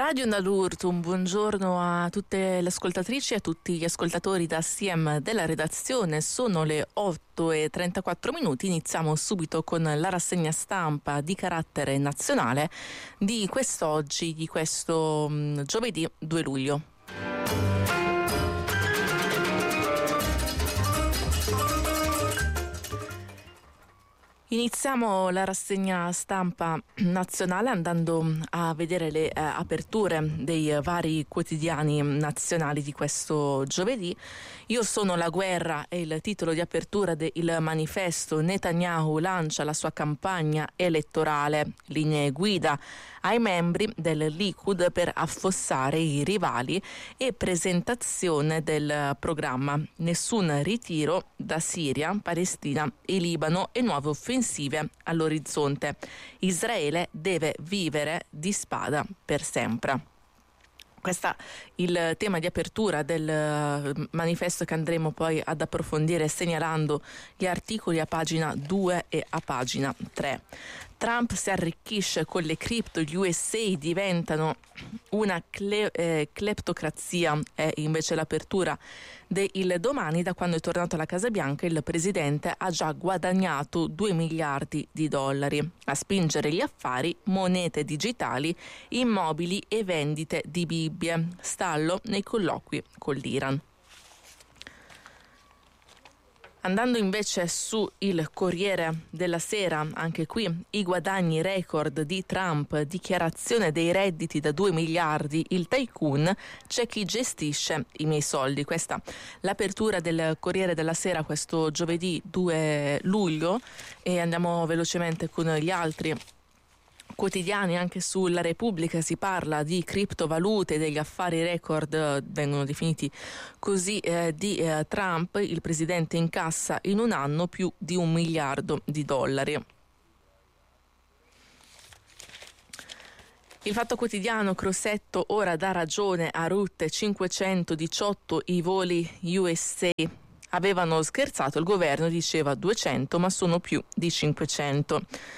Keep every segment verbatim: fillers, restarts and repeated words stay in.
Radio Nalurt, un buongiorno a tutte le ascoltatrici e a tutti gli ascoltatori da S I E M della redazione. Sono le otto e trentaquattro minuti, iniziamo subito con la rassegna stampa di carattere nazionale di quest'oggi, di questo um, giovedì due luglio. Iniziamo la rassegna stampa nazionale andando a vedere le eh, aperture dei vari quotidiani nazionali di questo giovedì. Io sono la guerra è il titolo di apertura del manifesto. Netanyahu lancia la sua campagna elettorale, linee guida ai membri del Likud per affossare i rivali e presentazione del programma. Nessun ritiro da Siria, Palestina e Libano e nuove offensive all'orizzonte. Israele deve vivere di spada per sempre. Questo è il tema di apertura del manifesto che andremo poi ad approfondire segnalando gli articoli a pagina due e a pagina tre. Trump si arricchisce con le cripto, gli U S A diventano una cle- eh, cleptocrazia, è invece l'apertura del Domani. Da quando è tornato alla Casa Bianca il presidente ha già guadagnato due miliardi di dollari. A spingere gli affari, monete digitali, immobili e vendite di Bibbie. Stallo nei colloqui con l'Iran. Andando invece su il Corriere della Sera, anche qui i guadagni record di Trump, dichiarazione dei redditi da due miliardi, il tycoon, c'è chi gestisce i miei soldi. Questa l'apertura del Corriere della Sera questo giovedì due luglio e andiamo velocemente con gli altri quotidiani. Anche sulla Repubblica si parla di criptovalute, degli affari record, vengono definiti così, eh, di eh, Trump. Il presidente incassa in un anno più di un miliardo di dollari. Il Fatto Quotidiano, Crosetto ora dà ragione a Rutte, cinquecentodiciotto i voli U S A. Avevano scherzato, il governo diceva duecento, ma sono più di cinquecento.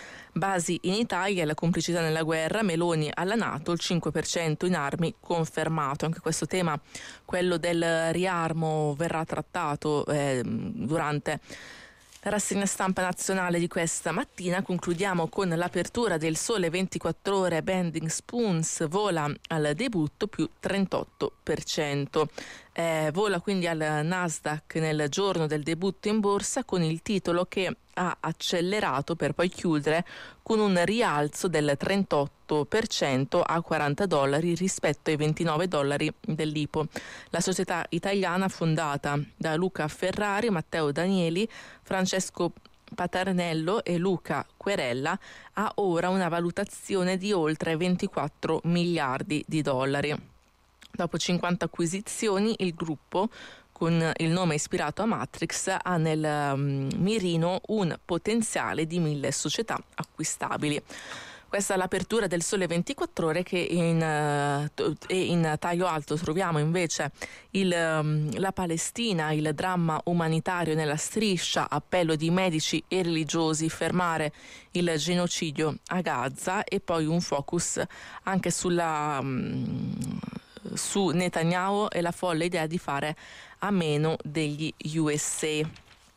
Basi in Italia, la complicità nella guerra, Meloni alla NATO, il cinque per cento in armi confermato. Anche questo tema, quello del riarmo, verrà trattato eh, durante la rassegna stampa nazionale di questa mattina. Concludiamo con l'apertura del Sole ventiquattro Ore, Bending Spoons vola al debutto più trentotto per cento. Eh, vola quindi al Nasdaq nel giorno del debutto in borsa con il titolo che ha accelerato per poi chiudere con un rialzo del trentotto per cento a quaranta dollari rispetto ai ventinove dollari dell'I P O. La società italiana fondata da Luca Ferrari, Matteo Danieli, Francesco Paternello e Luca Querella ha ora una valutazione di oltre ventiquattro miliardi di dollari. Dopo cinquanta acquisizioni, il gruppo, con il nome ispirato a Matrix, ha nel um, mirino un potenziale di mille società acquistabili. Questa è l'apertura del Sole ventiquattro Ore, che in, uh, e in taglio alto troviamo invece il, um, la Palestina, il dramma umanitario nella striscia, appello di medici e religiosi, fermare il genocidio a Gaza, e poi un focus anche sulla... Um, su Netanyahu e la folle idea di fare a meno degli U S A.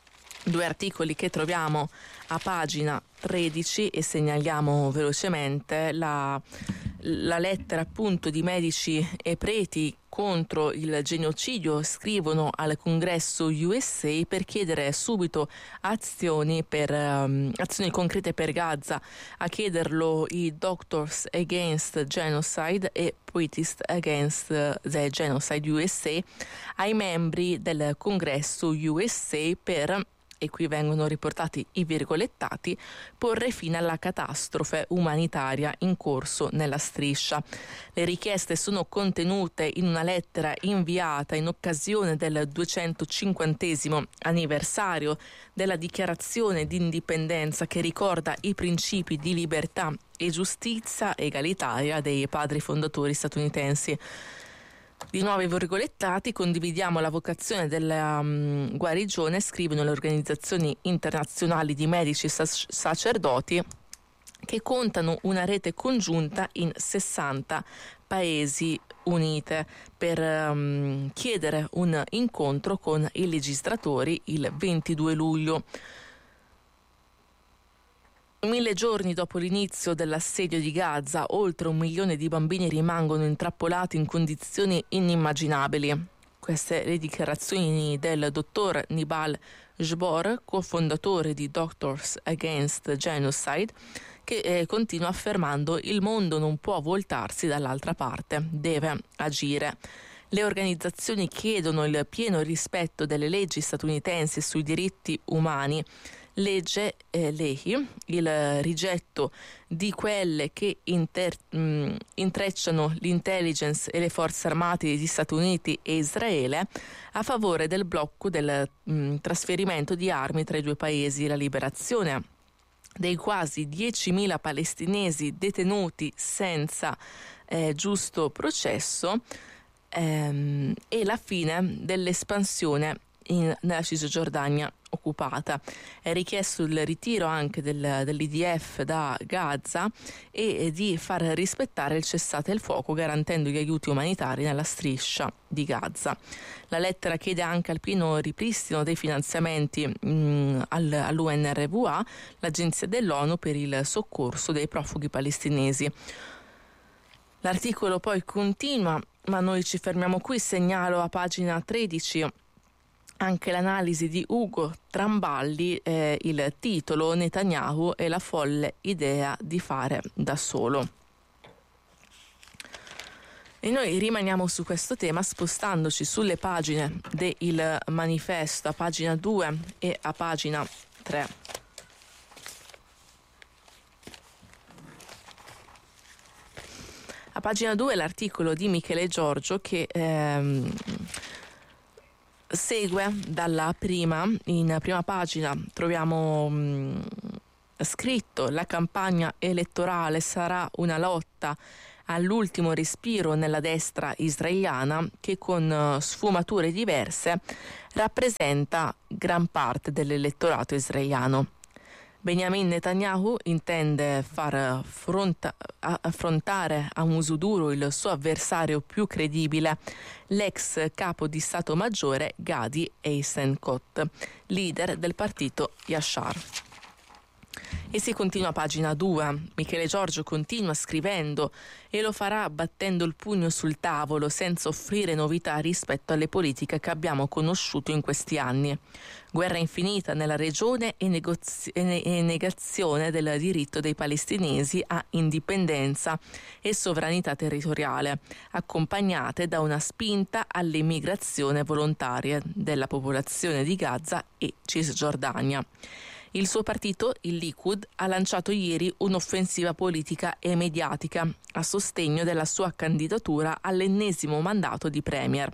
Due articoli che troviamo a pagina tredici e segnaliamo velocemente la, la lettera appunto di medici e preti contro il genocidio. Scrivono al congresso U S A per chiedere subito azioni, per, um, azioni concrete per Gaza. A chiederlo i Doctors Against Genocide e Priests Against the Genocide U S A ai membri del congresso U S A per, e qui vengono riportati i virgolettati, porre fine alla catastrofe umanitaria in corso nella striscia. Le richieste sono contenute in una lettera inviata in occasione del duecentocinquantesimo anniversario della dichiarazione di indipendenza, che ricorda i principi di libertà e giustizia egalitaria dei padri fondatori statunitensi. Di nuovo i virgolettati: condividiamo la vocazione della um, guarigione, scrivono le organizzazioni internazionali di medici e sac- sacerdoti che contano una rete congiunta in sessanta paesi unite per um, chiedere un incontro con i legislatori il ventidue luglio. Mille giorni dopo l'inizio dell'assedio di Gaza, oltre un milione di bambini rimangono intrappolati in condizioni inimmaginabili. Queste le dichiarazioni del dottor Nibal Jbor, cofondatore di Doctors Against Genocide, che eh, continua affermando: il mondo non può voltarsi dall'altra parte, deve agire. Le organizzazioni chiedono il pieno rispetto delle leggi statunitensi sui diritti umani, legge eh, Leahy, il rigetto di quelle che inter, mh, intrecciano l'intelligence e le forze armate di Stati Uniti e Israele a favore del blocco del mh, trasferimento di armi tra i due paesi, la liberazione dei quasi diecimila palestinesi detenuti senza eh, giusto processo ehm, e la fine dell'espansione in, nella Cisgiordania occupata. È richiesto il ritiro anche del, dell'I D F da Gaza e di far rispettare il cessate il fuoco, garantendo gli aiuti umanitari nella striscia di Gaza. La lettera chiede anche al pieno ripristino dei finanziamenti mh, al, all'U N R W A, l'agenzia dell'ONU per il soccorso dei profughi palestinesi. L'articolo poi continua, ma noi ci fermiamo qui. Segnalo a pagina tredici anche l'analisi di Ugo Tramballi, eh, il titolo: Netanyahu e la folle idea di fare da solo. E noi rimaniamo su questo tema spostandoci sulle pagine del manifesto, a pagina due e a pagina tre. A pagina due l'articolo di Michele Giorgio che ehm, segue dalla prima. In prima pagina troviamo mh, scritto: la campagna elettorale sarà una lotta all'ultimo respiro nella destra israeliana, che con sfumature diverse rappresenta gran parte dell'elettorato israeliano. Benjamin Netanyahu intende far fronta, affrontare a muso duro il suo avversario più credibile, l'ex capo di Stato Maggiore Gadi Eisenkot, leader del partito Yashar. E si continua a pagina due. Michele Giorgio continua scrivendo e lo farà battendo il pugno sul tavolo, senza offrire novità rispetto alle politiche che abbiamo conosciuto in questi anni. Guerra infinita nella regione e, negozi- e negazione del diritto dei palestinesi a indipendenza e sovranità territoriale, accompagnate da una spinta all'immigrazione volontaria della popolazione di Gaza e Cisgiordania. Il suo partito, il Likud, ha lanciato ieri un'offensiva politica e mediatica a sostegno della sua candidatura all'ennesimo mandato di premier,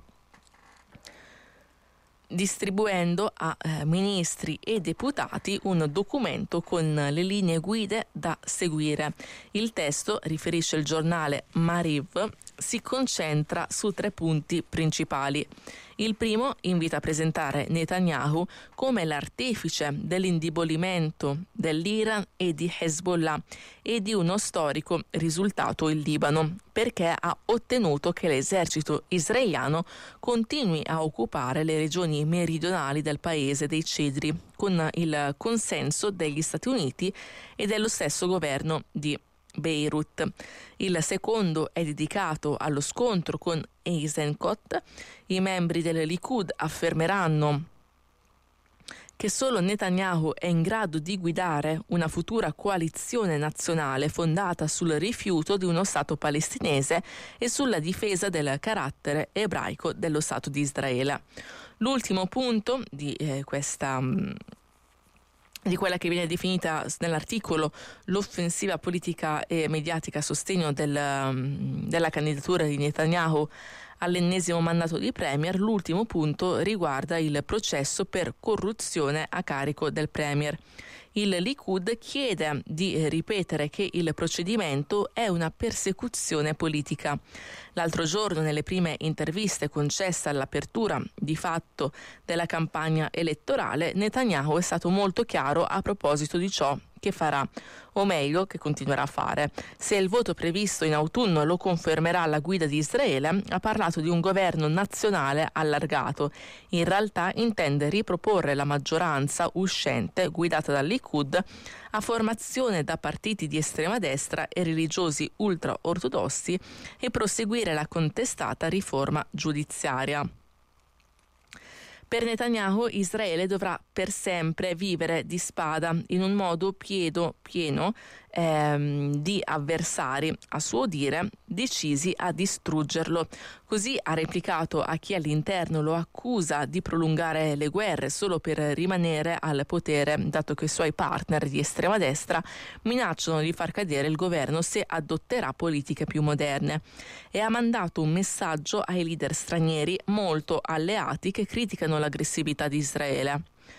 distribuendo a eh, ministri e deputati un documento con le linee guide da seguire. Il testo, riferisce il giornale Mariv, si concentra su tre punti principali. Il primo invita a presentare Netanyahu come l'artefice dell'indebolimento dell'Iran e di Hezbollah e di uno storico risultato in Libano, perché ha ottenuto che l'esercito israeliano continui a occupare le regioni meridionali del paese dei Cedri, con il consenso degli Stati Uniti e dello stesso governo di Beirut. Il secondo è dedicato allo scontro con Eisenkot. I membri del Likud affermeranno che solo Netanyahu è in grado di guidare una futura coalizione nazionale fondata sul rifiuto di uno Stato palestinese e sulla difesa del carattere ebraico dello Stato di Israele. L'ultimo punto di eh, questa di quella che viene definita nell'articolo l'offensiva politica e mediatica a sostegno del, della candidatura di Netanyahu all'ennesimo mandato di premier. L'ultimo punto riguarda il processo per corruzione a carico del premier. Il Likud chiede di ripetere che il procedimento è una persecuzione politica. L'altro giorno, nelle prime interviste concesse all'apertura di fatto della campagna elettorale, Netanyahu è stato molto chiaro a proposito di ciò che farà, o meglio che continuerà a fare. Se il voto previsto in autunno lo confermerà alla guida di Israele, ha parlato di un governo nazionale allargato. In realtà intende riproporre la maggioranza uscente, guidata dal Likud, a formazione da partiti di estrema destra e religiosi ultra-ortodossi e proseguire la contestata riforma giudiziaria. Per Netanyahu Israele dovrà per sempre vivere di spada in un modo piedo, pieno ehm, di avversari, a suo dire, decisi a distruggerlo. Così ha replicato a chi all'interno lo accusa di prolungare le guerre solo per rimanere al potere, dato che i suoi partner di estrema destra minacciano di far cadere il governo se adotterà politiche più moderne. E ha mandato un messaggio ai leader stranieri molto alleati che criticano l'aggressività di Israele.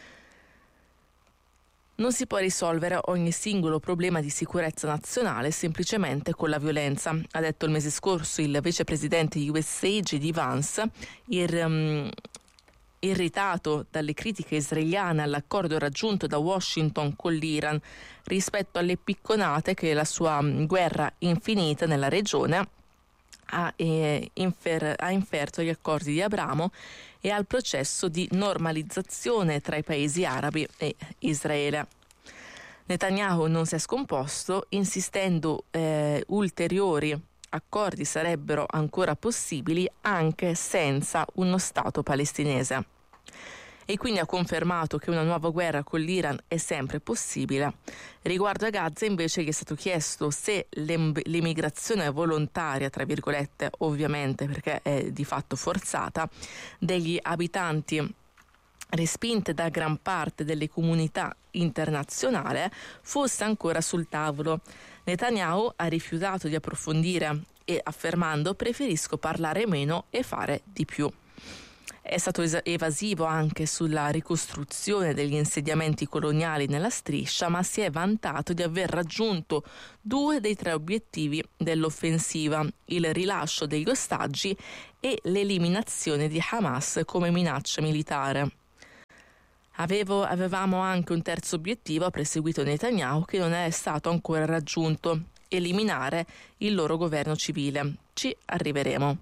Non si può risolvere ogni singolo problema di sicurezza nazionale semplicemente con la violenza, ha detto il mese scorso il vicepresidente U S A J D Vance, ir, um, irritato dalle critiche israeliane all'accordo raggiunto da Washington con l'Iran rispetto alle picconate che la sua um, guerra infinita nella regione ha, eh, infer- ha inferto agli accordi di Abramo e al processo di normalizzazione tra i paesi arabi e Israele. Netanyahu non si è scomposto, insistendo eh, ulteriori accordi sarebbero ancora possibili anche senza uno Stato palestinese. E quindi ha confermato che una nuova guerra con l'Iran è sempre possibile. Riguardo a Gaza invece gli è stato chiesto se l'emigrazione volontaria, tra virgolette, ovviamente perché è di fatto forzata, degli abitanti respinte da gran parte delle comunità internazionali fosse ancora sul tavolo. Netanyahu ha rifiutato di approfondire e affermando preferisco parlare meno e fare di più. È stato evasivo anche sulla ricostruzione degli insediamenti coloniali nella striscia, ma si è vantato di aver raggiunto due dei tre obiettivi dell'offensiva, il rilascio degli ostaggi e l'eliminazione di Hamas come minaccia militare. Avevo, avevamo anche un terzo obiettivo, ha perseguito Netanyahu, che non è stato ancora raggiunto: eliminare il loro governo civile. Ci arriveremo.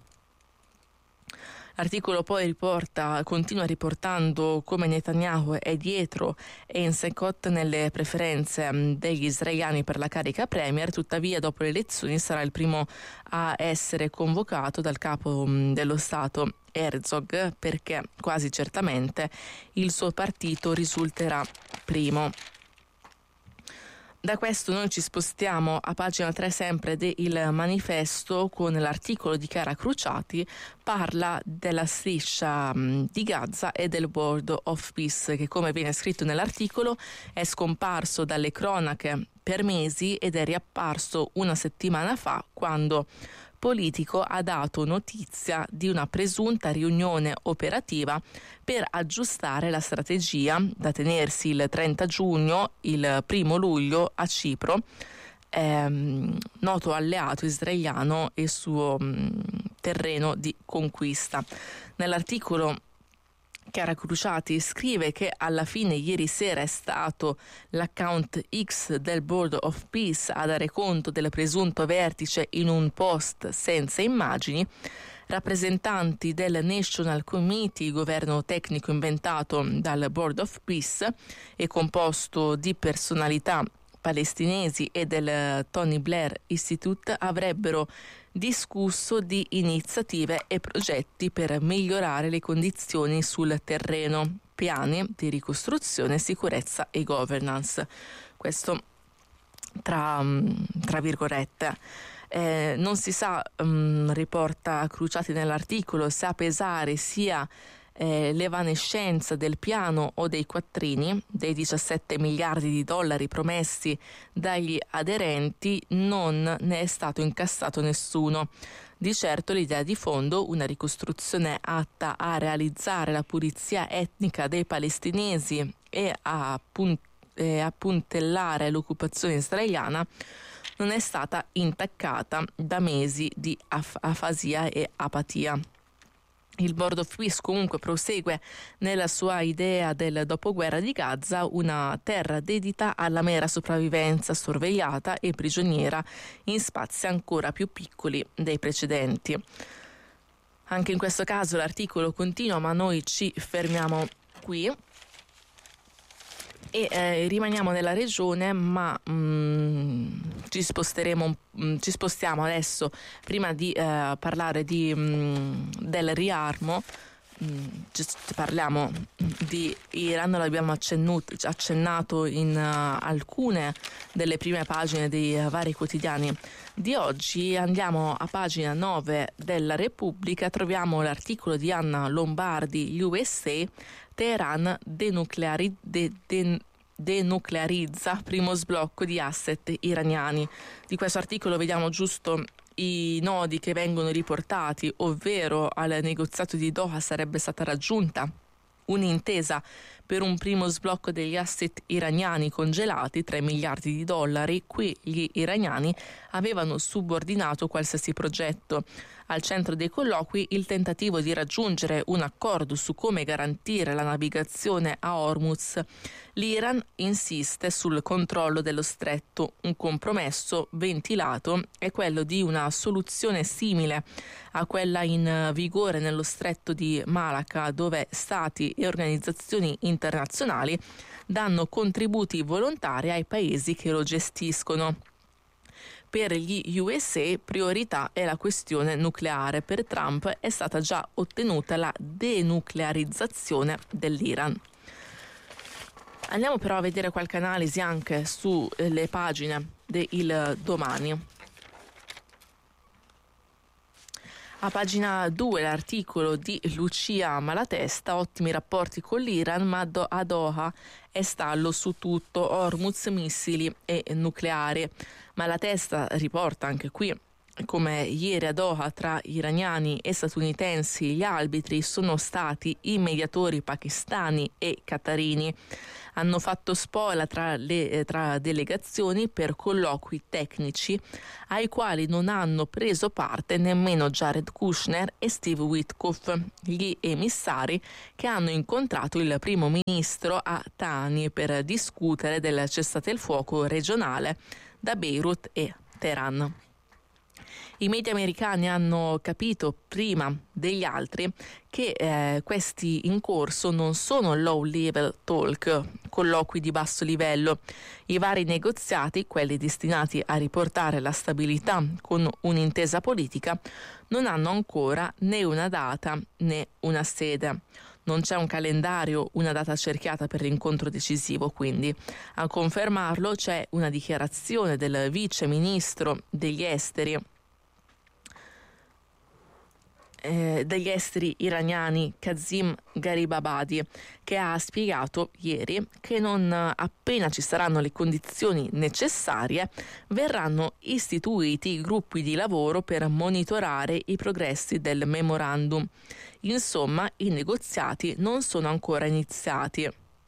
L'articolo poi riporta, continua riportando come Netanyahu è dietro e in secot nelle preferenze degli israeliani per la carica premier, tuttavia dopo le elezioni sarà il primo a essere convocato dal capo dello Stato Herzog, perché quasi certamente il suo partito risulterà primo. Da questo noi ci spostiamo a pagina tre sempre del Manifesto con l'articolo di Chiara Cruciati, parla della striscia di Gaza e del Board of Peace che, come viene scritto nell'articolo, è scomparso dalle cronache per mesi ed è riapparso una settimana fa quando Politico ha dato notizia di una presunta riunione operativa per aggiustare la strategia da tenersi il trenta giugno, il primo luglio a Cipro, ehm, noto alleato israeliano e suo mh, terreno di conquista. Nell'articolo Chiara Cruciati scrive che alla fine ieri sera è stato l'account X del Board of Peace a dare conto del presunto vertice in un post senza immagini. Rappresentanti del National Committee, governo tecnico inventato dal Board of Peace e composto di personalità palestinesi e del Tony Blair Institute, avrebbero discusso di iniziative e progetti per migliorare le condizioni sul terreno, piani di ricostruzione, sicurezza e governance. Questo tra, tra virgolette. Eh, non si sa, um, riporta Cruciati nell'articolo, se a pesare sia eh, l'evanescenza del piano o dei quattrini, dei diciassette miliardi di dollari promessi dagli aderenti, non ne è stato incassato nessuno. Di certo l'idea di fondo, una ricostruzione atta a realizzare la pulizia etnica dei palestinesi e a, pun- e a puntellare l'occupazione israeliana, non è stata intaccata da mesi di af- afasia e apatia. Il Board of Peace comunque prosegue nella sua idea del dopoguerra di Gaza, una terra dedita alla mera sopravvivenza sorvegliata e prigioniera in spazi ancora più piccoli dei precedenti. Anche in questo caso l'articolo continua, ma noi ci fermiamo qui e eh, rimaniamo nella regione, ma mm, ci sposteremo, mm, ci spostiamo adesso prima di eh, parlare di, mm, del riarmo. Mm, parliamo di Iran, l'abbiamo accennuto, accennato in uh, alcune delle prime pagine dei uh, vari quotidiani di oggi. Andiamo a pagina nove della Repubblica, troviamo l'articolo di Anna Lombardi, U S A, Teheran denucleari, de, de, denuclearizza primo sblocco di asset iraniani. Di questo articolo vediamo giusto i nodi che vengono riportati, ovvero al negoziato di Doha sarebbe stata raggiunta un'intesa per un primo sblocco degli asset iraniani congelati, tre miliardi di dollari. Qui gli iraniani avevano subordinato qualsiasi progetto. Al centro dei colloqui il tentativo di raggiungere un accordo su come garantire la navigazione a Hormuz. L'Iran insiste sul controllo dello stretto. Un compromesso ventilato è quello di una soluzione simile a quella in vigore nello stretto di Malacca, dove stati e organizzazioni internazionali danno contributi volontari ai paesi che lo gestiscono. Per gli U S A priorità è la questione nucleare. Per Trump è stata già ottenuta la denuclearizzazione dell'Iran. Andiamo però a vedere qualche analisi anche sulle pagine del Domani. A pagina due l'articolo di Lucia Malatesta, ottimi rapporti con l'Iran, ma a Doha è stallo su tutto, Hormuz, missili e nucleare. Malatesta riporta anche qui come ieri a Doha tra iraniani e statunitensi gli arbitri sono stati i mediatori pakistani e qatarini. Hanno fatto spola tra le tra delegazioni per colloqui tecnici ai quali non hanno preso parte nemmeno Jared Kushner e Steve Witkoff, gli emissari che hanno incontrato il primo ministro a Thani per discutere del cessate il fuoco regionale da Beirut e Teheran. I media americani hanno capito prima degli altri che eh, questi in corso non sono low level talk, colloqui di basso livello. I vari negoziati, quelli destinati a riportare la stabilità con un'intesa politica, non hanno ancora né una data né una sede. Non c'è un calendario, una data cerchiata per l'incontro decisivo, quindi. A confermarlo c'è una dichiarazione del vice ministro degli esteri Eh, degli esteri iraniani Kazim Garibabadi, che ha spiegato ieri che non appena ci saranno le condizioni necessarie verranno istituiti gruppi di lavoro per monitorare i progressi del memorandum. Insomma, i negoziati non sono ancora iniziati.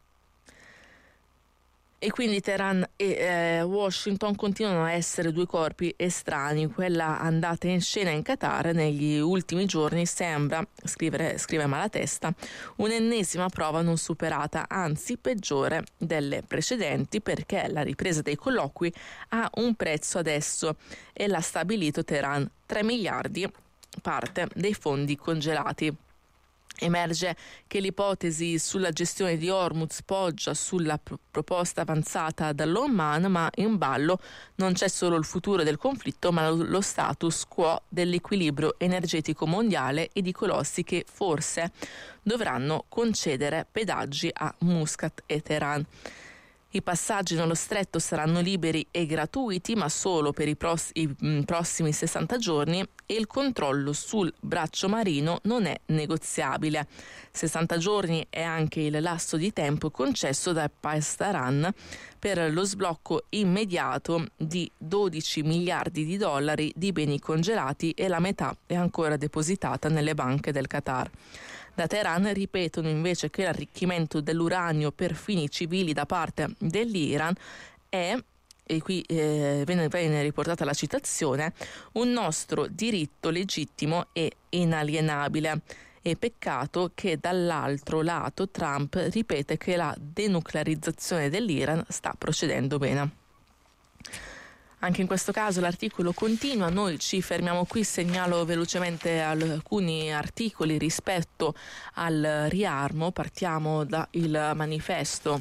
E quindi Teheran e eh, Washington continuano a essere due corpi estranei. Quella andata in scena in Qatar negli ultimi giorni sembra, scrivere, scrive Malatesta, un'ennesima prova non superata, anzi peggiore delle precedenti, perché la ripresa dei colloqui ha un prezzo adesso e l'ha stabilito Teheran, tre miliardi, parte dei fondi congelati. Emerge che l'ipotesi sulla gestione di Hormuz poggia sulla pro- proposta avanzata dall'Oman, ma in ballo non c'è solo il futuro del conflitto, ma lo, lo status quo dell'equilibrio energetico mondiale e di colossi che forse dovranno concedere pedaggi a Muscat e Teheran. I passaggi nello stretto saranno liberi e gratuiti, ma solo per i, pros- i mh, prossimi sessanta giorni, e il controllo sul braccio marino non è negoziabile. sessanta giorni è anche il lasso di tempo concesso da Pastaran per lo sblocco immediato di dodici miliardi di dollari di beni congelati, e la metà è ancora depositata nelle banche del Qatar. Da Teheran ripetono invece che l'arricchimento dell'uranio per fini civili da parte dell'Iran è, e qui eh, viene, viene riportata la citazione, un nostro diritto legittimo e inalienabile. E peccato che dall'altro lato Trump ripete che la denuclearizzazione dell'Iran sta procedendo bene. Anche in questo caso l'articolo continua, noi ci fermiamo qui, segnalo velocemente alcuni articoli rispetto al riarmo, partiamo dal Manifesto.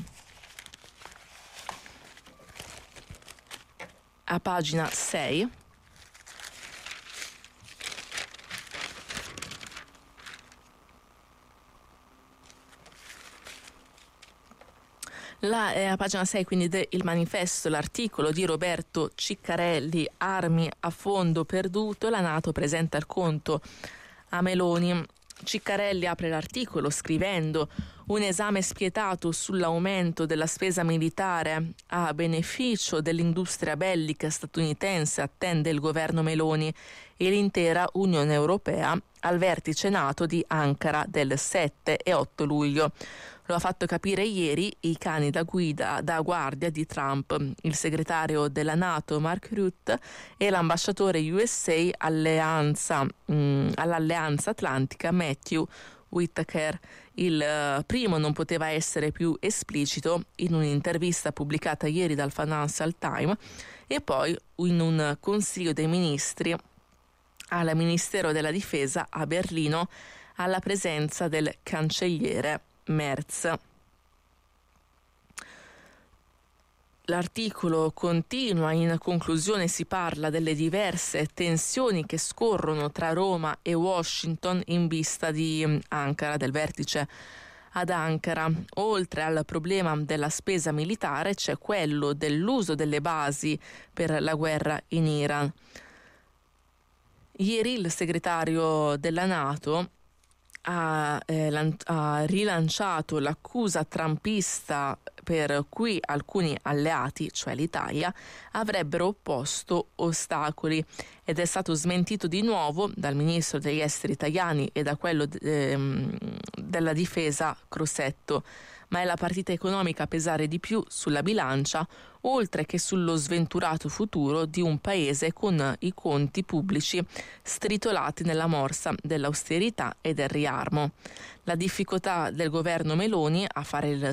A pagina sei. La, eh, a pagina sei quindi del Manifesto, l'articolo di Roberto Ciccarelli, armi a fondo perduto, la NATO presenta il conto a Meloni. Ciccarelli apre l'articolo scrivendo: un esame spietato sull'aumento della spesa militare a beneficio dell'industria bellica statunitense attende il governo Meloni e l'intera Unione Europea al vertice NATO di Ankara del sette e otto luglio. Lo ha fatto capire ieri i cani da guida da guardia di Trump, il segretario della NATO Mark Rutte e l'ambasciatore U S A alleanza, mh, all'Alleanza Atlantica Matthew Whitaker. Il uh, primo non poteva essere più esplicito in un'intervista pubblicata ieri dal Financial Times e poi in un consiglio dei ministri al Ministero della Difesa a Berlino alla presenza del cancelliere Merz. L'articolo continua, in conclusione si parla delle diverse tensioni che scorrono tra Roma e Washington in vista di Ankara, del vertice ad Ankara. Oltre al problema della spesa militare c'è quello dell'uso delle basi per la guerra in Iran. Ieri il segretario della NATO Ha, eh, lan- ha rilanciato l'accusa trumpista per cui alcuni alleati, cioè l'Italia, avrebbero opposto ostacoli, ed è stato smentito di nuovo dal ministro degli esteri italiani e da quello de- ehm, della difesa Crosetto. Ma è la partita economica a pesare di più sulla bilancia, oltre che sullo sventurato futuro di un paese con i conti pubblici stritolati nella morsa dell'austerità e del riarmo. La difficoltà del governo Meloni a fare il